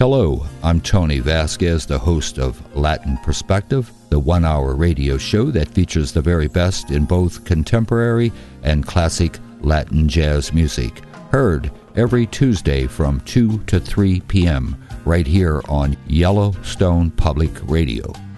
Hello, I'm Tony Vasquez, the host of Latin Perspective, the one-hour radio show that features the very best in both contemporary and classic Latin jazz music, heard every Tuesday from 2 to 3 p.m. right here on Yellowstone Public Radio.